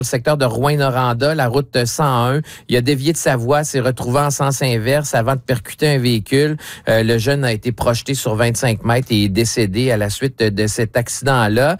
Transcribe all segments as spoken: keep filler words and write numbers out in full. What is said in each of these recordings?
le secteur de Rouyn-Noranda, la route cent un. Il a dévié de sa voie, s'est retrouvé en sens inverse avant de percuter un véhicule. Euh, le jeune a été projeté sur vingt-cinq mètres et est décédé à la suite de cet accident-là.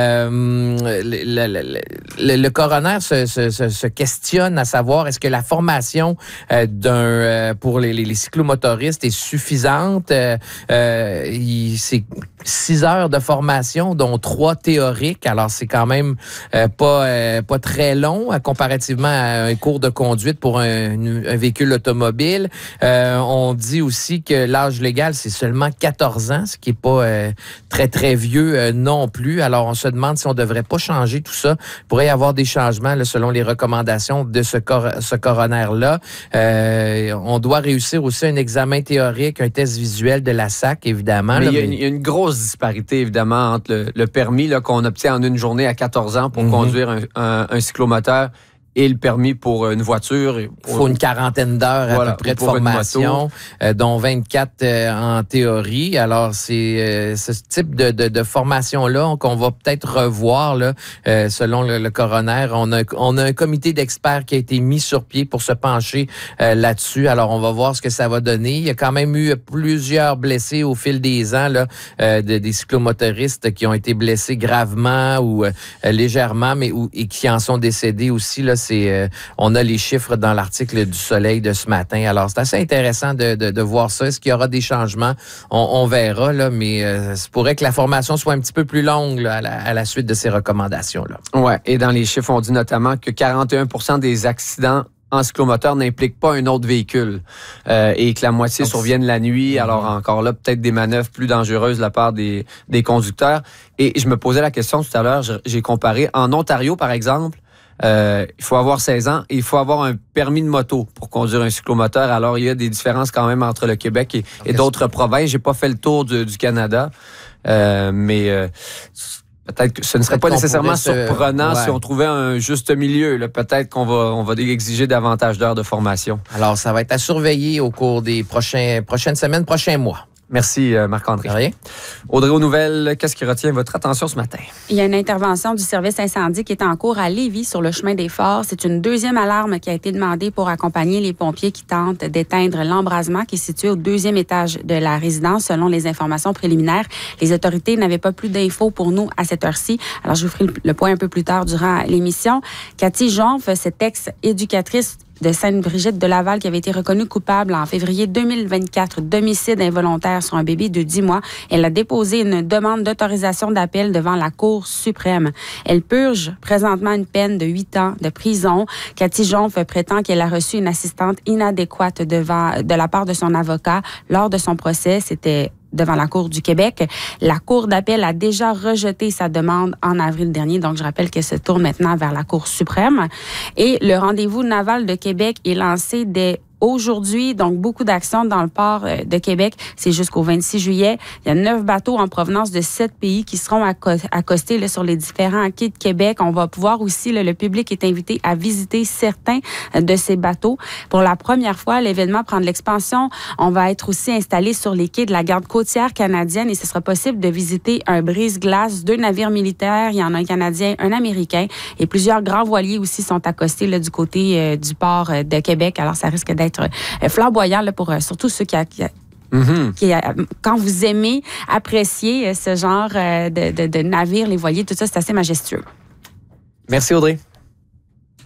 Euh, le, le, le, le coroner se, se, se, se questionne à savoir est-ce que la formation euh, d'un euh, pour les, les cyclomotoristes est suffisante. Euh, euh, il, c'est six heures de formation, dont trois théoriques. Alors, c'est quand même euh, pas, euh, pas très long euh, comparativement à un cours de conduite pour un, un véhicule automobile. Euh, on dit aussi que l'âge légal, c'est seulement quatorze ans, ce qui est pas euh, très, très vieux euh, non plus. Alors, on se demande si on devrait pas changer tout ça. Il pourrait y avoir des changements là, selon les recommandations de ce, cor- ce coroner-là. Euh, on doit réussir aussi un examen théorique, un test visuel de la S A C, évidemment. Mais là, il y a, mais... une, il y a une grosse disparité, évidemment, entre le, le permis là, qu'on obtient en une journée à quatorze ans pour mm-hmm. conduire un, un, un cyclomoteur et le permis pour une voiture. Il faut une quarantaine d'heures voilà, à peu près de formation, euh, dont vingt-quatre euh, en théorie. Alors, c'est euh, ce type de, de, de formation-là qu'on va peut-être revoir là, euh, selon le, le coroner. On a, on a un comité d'experts qui a été mis sur pied pour se pencher euh, là-dessus. Alors, on va voir ce que ça va donner. Il y a quand même eu plusieurs blessés au fil des ans, là, euh, de, des cyclomotoristes qui ont été blessés gravement ou euh, légèrement, mais ou, et qui en sont décédés aussi, là. C'est, euh, on a les chiffres dans l'article du Soleil de ce matin. Alors, c'est assez intéressant de, de, de voir ça. Est-ce qu'il y aura des changements? On, on verra, là, mais euh, ça pourrait que la formation soit un petit peu plus longue là, à, la, à la suite de ces recommandations-là. Oui, et dans les chiffres, on dit notamment que quarante et un pour cent des accidents en cyclomoteur n'impliquent pas un autre véhicule euh, et que la moitié Donc, surviennent la nuit. Mm-hmm. Alors, encore là, peut-être des manœuvres plus dangereuses de la part des, des conducteurs. Et je me posais la question tout à l'heure, j'ai comparé. En Ontario, par exemple, Euh, il faut avoir seize ans et il faut avoir un permis de moto pour conduire un cyclomoteur. Alors, il y a des différences quand même entre le Québec et, et d'autres provinces. J'ai pas fait le tour du, du Canada, euh, mais euh, peut-être que ce ne serait peut-être pas nécessairement se... surprenant ouais. si on trouvait un juste milieu. Là. Peut-être qu'on va, on va exiger davantage d'heures de formation. Alors, ça va être à surveiller au cours des prochains, prochaines semaines, prochains mois. Merci, Marc-André. Rien. Audrey, aux nouvelles, qu'est-ce qui retient votre attention ce matin? Il y a une intervention du service incendie qui est en cours à Lévis sur le chemin des Forts. C'est une deuxième alarme qui a été demandée pour accompagner les pompiers qui tentent d'éteindre l'embrasement qui est situé au deuxième étage de la résidence, selon les informations préliminaires. Les autorités n'avaient pas plus d'infos pour nous à cette heure-ci. Alors, je vous ferai le point un peu plus tard durant l'émission. Cathy Jonf, cette ex-éducatrice de Sainte-Brigitte de Laval qui avait été reconnue coupable en février deux mille vingt-quatre d'homicide involontaire sur un bébé de dix mois. Elle a déposé une demande d'autorisation d'appel devant la Cour suprême. Elle purge présentement une peine de huit ans de prison. Cathy Jonf prétend qu'elle a reçu une assistante inadéquate devant, de la part de son avocat lors de son procès. C'était devant la Cour du Québec. La Cour d'appel a déjà rejeté sa demande en avril dernier. Donc, je rappelle qu'elle se tourne maintenant vers la Cour suprême. Et le rendez-vous naval de Québec est lancé dès aujourd'hui, donc beaucoup d'actions dans le port de Québec. C'est jusqu'au vingt-six juillet. Il y a neuf bateaux en provenance de sept pays qui seront accostés là, sur les différents quais de Québec. On va pouvoir aussi, là, le public est invité à visiter certains de ces bateaux. Pour la première fois, l'événement prend de l'expansion. On va être aussi installé sur les quais de la garde côtière canadienne et ce sera possible de visiter un brise-glace, deux navires militaires. Il y en a un Canadien, un Américain et plusieurs grands voiliers aussi sont accostés là, du côté euh, du port de Québec. Alors, ça risque d'être être flamboyant là, pour euh, surtout ceux qui, a, qui, a, mm-hmm. qui a, quand vous aimez apprécier ce genre euh, de, de, de navire, les voiliers, tout ça, c'est assez majestueux. Merci Audrey.